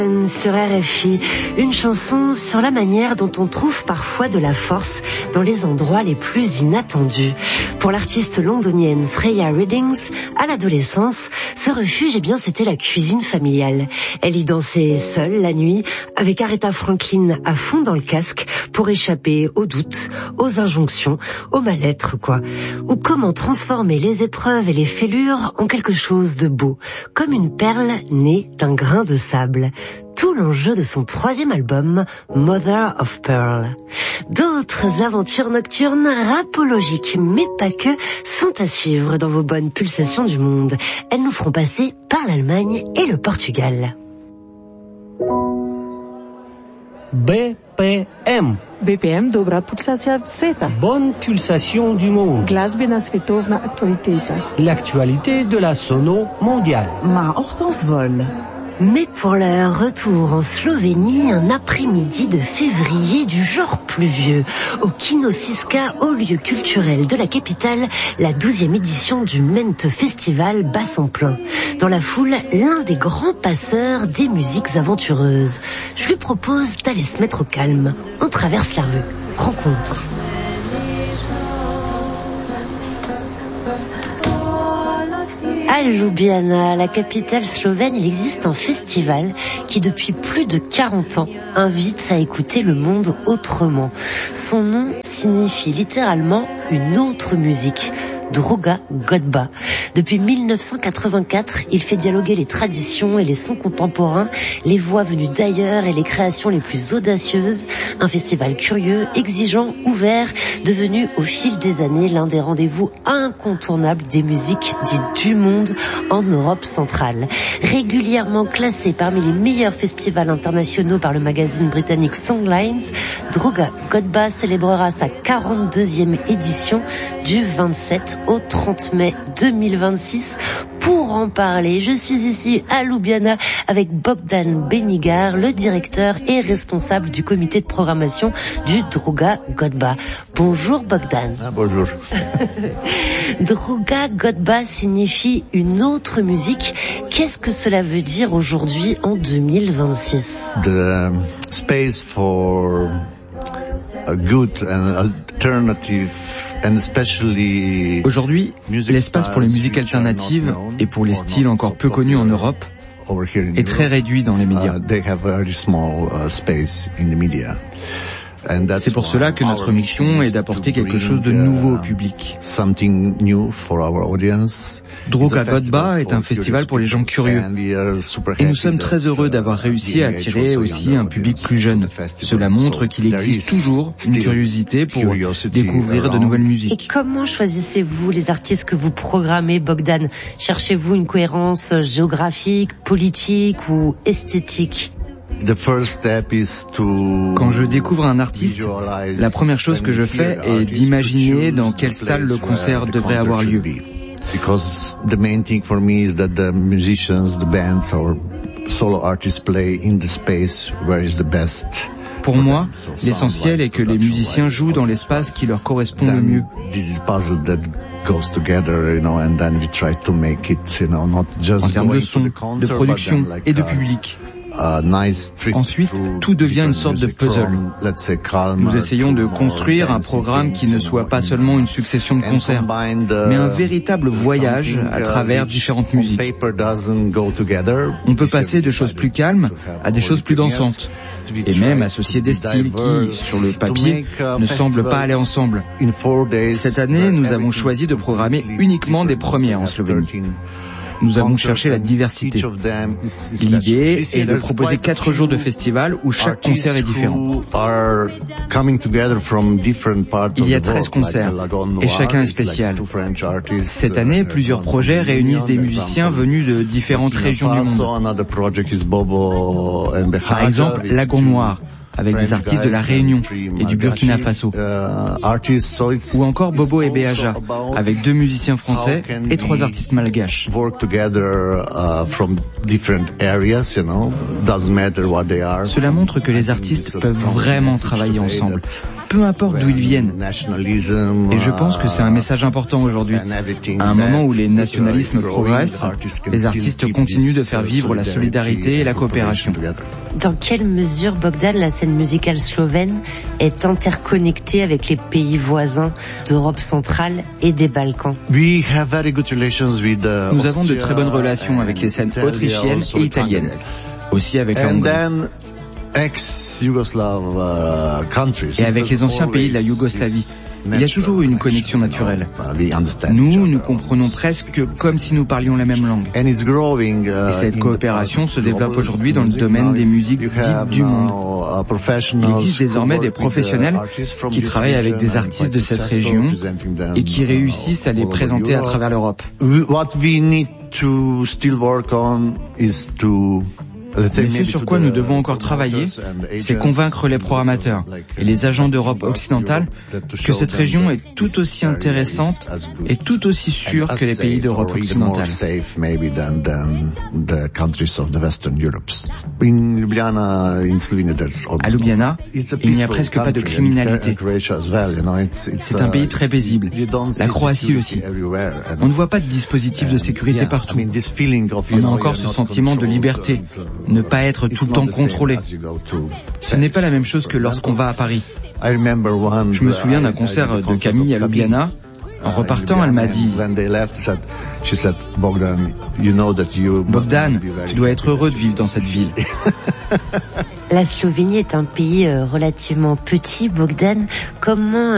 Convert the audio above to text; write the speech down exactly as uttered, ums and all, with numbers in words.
Sur R F I, une chanson sur la manière dont on trouve parfois de la force dans les endroits les plus inattendus. Pour l'artiste londonienne Freya Readings, à l'adolescence, ce refuge, eh bien, c'était la cuisine familiale. Elle y dansait seule la nuit, avec Aretha Franklin à fond dans le casque, pour échapper aux doutes, aux injonctions, au mal-être, quoi. Ou comment transformer les épreuves et les fêlures en quelque chose de beau, comme une perle née d'un grain de sable. Tout l'enjeu de son troisième album, Mother of Pearl. D'autres aventures nocturnes, rapologiques, mais pas que, sont à suivre dans vos bonnes pulsations du monde. Elles nous feront passer par l'Allemagne et le Portugal. B P M. B P M, dobra pulsacja sveta. Bonne pulsation du monde. Glazbena svetovna aktualiteta. L'actualité de la sono mondiale. Ma Hortense Vol. Mais pour leur retour en Slovénie, un après-midi de février du genre pluvieux, au Kino Šiška, haut lieu culturel de la capitale, la douzième édition du Mente Festival bat son plein. Dans la foule, l'un des grands passeurs des musiques aventureuses. Je lui propose d'aller se mettre au calme. On traverse la rue. Rencontre. À Ljubljana, la capitale slovène, il existe un festival qui, depuis plus de quarante ans, invite à écouter le monde autrement. Son nom signifie littéralement une autre musique. Druga Godba. Depuis mille neuf cent quatre-vingt-quatre, il fait dialoguer les traditions et les sons contemporains, les voix venues d'ailleurs et les créations les plus audacieuses. Un festival curieux, exigeant, ouvert, devenu au fil des années l'un des rendez-vous incontournables des musiques dites du monde en Europe centrale. Régulièrement classé parmi les meilleurs festivals internationaux par le magazine britannique Songlines, Druga Godba célébrera sa quarante-deuxième édition du vingt-sept au trente mai deux mille vingt-six. Pour en parler, je suis ici à Ljubljana avec Bogdan Benigar, le directeur et responsable du comité de programmation du Druga Godba. Bonjour Bogdan. Ah, bonjour. Druga Godba signifie une autre musique. Qu'est-ce que cela veut dire aujourd'hui en deux mille vingt-six? The space for a good and alternative. Aujourd'hui, l'espace pour les musiques alternatives et pour les styles encore peu connus en Europe est très réduit dans les médias. C'est pour cela que notre mission est d'apporter quelque chose de nouveau au public. Druga Godba est un festival pour les gens curieux. Et nous sommes très heureux d'avoir réussi à attirer aussi un public plus jeune. Cela montre qu'il existe toujours une curiosité pour découvrir de nouvelles musiques. Et comment choisissez-vous les artistes que vous programmez, Bogdan? Cherchez-vous une cohérence géographique, politique ou esthétique? Quand je découvre un artiste, la première chose que je fais est d'imaginer dans quelle salle le concert devrait avoir lieu. Because the main thing for me is that the musicians, the bands or solo artists play in the space where is the best. Pour moi, l'essentiel est que les musiciens jouent dans l'espace qui leur correspond le mieux. En termes de son, de production et de public. Ensuite, tout devient une sorte de puzzle. Nous essayons de construire un programme qui ne soit pas seulement une succession de concerts, mais un véritable voyage à travers différentes musiques. On peut passer de choses plus calmes à des choses plus dansantes, et même associer des styles qui, sur le papier, ne semblent pas aller ensemble. Cette année, nous avons choisi de programmer uniquement des premières en Slovénie. Nous avons cherché la diversité. L'idée est de proposer quatre jours de festival où chaque concert est différent. Il y a treize concerts et chacun est spécial. Cette année, plusieurs projets réunissent des musiciens venus de différentes régions du monde. Par exemple, Lagon Noir, avec des artistes de la Réunion et du Burkina Faso. Ou encore Bobo et Béaja, avec deux musiciens français et trois artistes malgaches. Cela montre que les artistes peuvent vraiment travailler ensemble. peu importe d'où ils viennent. Et je pense que c'est un message important aujourd'hui. À un moment où les nationalismes progressent, les artistes continuent de faire vivre la solidarité et la coopération. Dans quelle mesure, Bogdan, la scène musicale slovène est interconnectée avec les pays voisins d'Europe centrale et des Balkans? Nous avons de très bonnes relations avec les scènes autrichiennes et italiennes, aussi avec la Hongrie. Et avec les anciens pays de la Yougoslavie. Il y a toujours eu une connexion naturelle. Nous, nous comprenons presque comme si nous parlions la même langue. Et cette coopération se développe aujourd'hui dans le domaine des musiques dites du monde. Il existe désormais des professionnels qui travaillent avec des artistes de cette région et qui réussissent à les présenter à travers l'Europe. Mais ce sur quoi nous devons encore travailler, c'est convaincre les programmateurs et les agents d'Europe occidentale que cette région est tout aussi intéressante et tout aussi sûre que les pays d'Europe occidentale. À Ljubljana, il n'y a presque pas de criminalité. C'est un pays très paisible. La Croatie aussi. On ne voit pas de dispositif de sécurité partout. On a encore ce sentiment de liberté. Ne pas être tout le temps contrôlé. Ce n'est pas la même chose que lorsqu'on va à Paris. Je me souviens d'un concert de Camille à Ljubljana. En repartant, elle m'a dit « Bogdan, tu dois être heureux de vivre dans cette ville. » La Slovénie est un pays relativement petit, Bogdan. Comment